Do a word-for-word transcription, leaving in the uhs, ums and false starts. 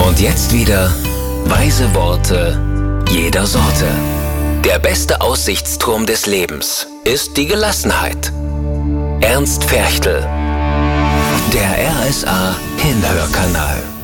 Und jetzt wieder weise Worte jeder Sorte. Der beste Aussichtsturm des Lebens ist die Gelassenheit. Ernst Ferchtl. Der R S A Hinhörkanal.